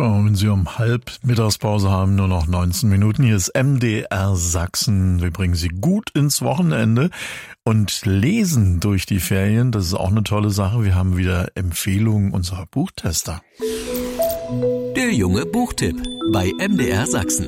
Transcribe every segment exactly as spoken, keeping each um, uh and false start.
So, wenn Sie um halb Mittagspause haben, nur noch neunzehn Minuten. Hier ist M D R Sachsen. Wir bringen Sie gut ins Wochenende und lesen durch die Ferien. Das ist auch eine tolle Sache. Wir haben wieder Empfehlungen unserer Buchtester. Der junge Buchtipp bei M D R Sachsen.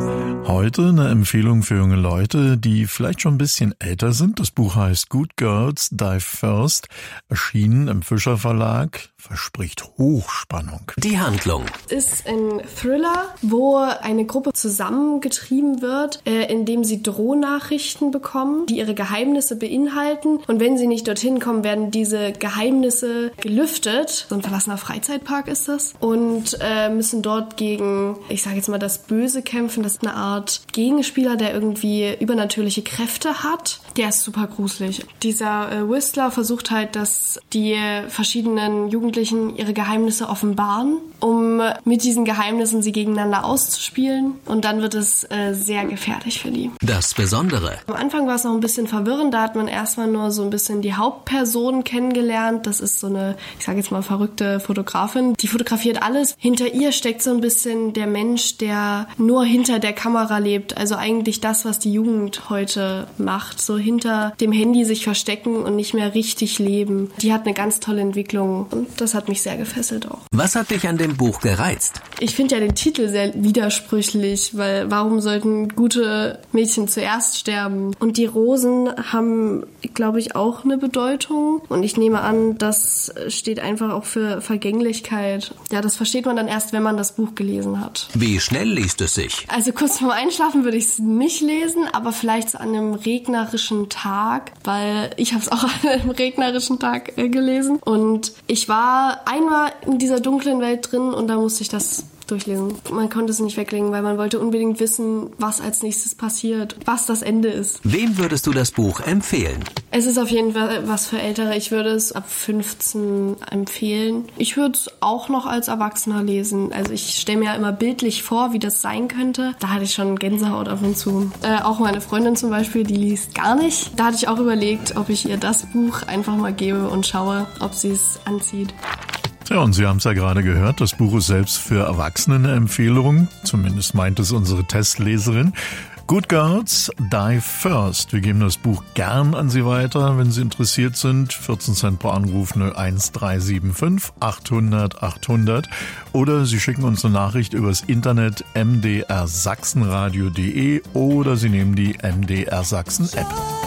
Heute eine Empfehlung für junge Leute, die vielleicht schon ein bisschen älter sind. Das Buch heißt Good Girls Die First, erschienen im Fischer Verlag, verspricht Hochspannung. Die Handlung ist ein Thriller, wo eine Gruppe zusammengetrieben wird, äh, indem sie Drohnachrichten bekommen, die ihre Geheimnisse beinhalten. Und wenn sie nicht dorthin kommen, werden diese Geheimnisse gelüftet. So ein verlassener Freizeitpark ist das. Und äh, müssen dort gegen, ich sage jetzt mal, das Böse kämpfen. Das ist eine Art Gegenspieler, der irgendwie übernatürliche Kräfte hat. Der ist super gruselig. Dieser äh, Whistler versucht halt, dass die verschiedenen Jugendlichen ihre Geheimnisse offenbaren, um mit diesen Geheimnissen sie gegeneinander auszuspielen. Und dann wird es äh, sehr gefährlich für die. Das Besondere. Am Anfang war es noch ein bisschen verwirrend. Da hat man erstmal nur so ein bisschen die Hauptperson kennengelernt. Das ist so eine, ich sage jetzt mal, verrückte Fotografin. Die fotografiert alles. Hinter ihr steckt so ein bisschen der Mensch, der nur hinter der Kamera lebt. Also eigentlich das, was die Jugend heute macht. So hinter dem Handy sich verstecken und nicht mehr richtig leben. Die hat eine ganz tolle Entwicklung und das hat mich sehr gefesselt auch. Was hat dich an dem Buch gereizt? Ich finde ja den Titel sehr widersprüchlich, weil warum sollten gute Mädchen zuerst sterben? Und die Rosen haben, glaube ich, auch eine Bedeutung. Und ich nehme an, das steht einfach auch für Vergänglichkeit. Ja, das versteht man dann erst, wenn man das Buch gelesen hat. Wie schnell liest es sich? Also kurz vorm Einschlafen würde ich es nicht lesen, aber vielleicht so an einem regnerischen Tag, weil ich habe es auch an einem regnerischen Tag äh, gelesen. Und ich war einmal in dieser dunklen Welt drin und da musste ich das durchlesen. Man konnte es nicht weglegen, weil man wollte unbedingt wissen, was als nächstes passiert, was das Ende ist. Wem würdest du das Buch empfehlen? Es ist auf jeden Fall was für Ältere. Ich würde es ab fünfzehn empfehlen. Ich würde es auch noch als Erwachsener lesen. Also ich stelle mir ja immer bildlich vor, wie das sein könnte. Da hatte ich schon Gänsehaut ab und zu. Äh, auch meine Freundin zum Beispiel, die liest gar nicht. Da hatte ich auch überlegt, ob ich ihr das Buch einfach mal gebe und schaue, ob sie es anzieht. Ja, und Sie haben es ja gerade gehört, das Buch ist selbst für Erwachsene eine Empfehlung, zumindest meint es unsere Testleserin. Good Girls Die First. Wir geben das Buch gern an Sie weiter, wenn Sie interessiert sind. vierzehn Cent pro Anruf null eins drei sieben fünf achthundert achthundert. Oder Sie schicken uns eine Nachricht übers Internet m d r sachsenradio punkt d e oder Sie nehmen die M D R Sachsen App.